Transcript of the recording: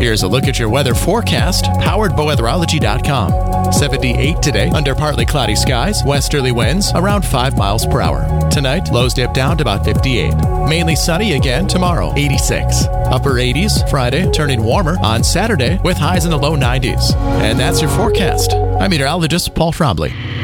Here's a look at your weather forecast, powered by weatherology.com. 78 today, under partly cloudy skies, westerly winds around 5 miles per hour. Tonight, lows dip down to about 58. Mainly sunny again tomorrow, 86. Upper 80s Friday, turning warmer on Saturday with highs in the low 90s. And that's your forecast. I'm meteorologist Paul Trombley.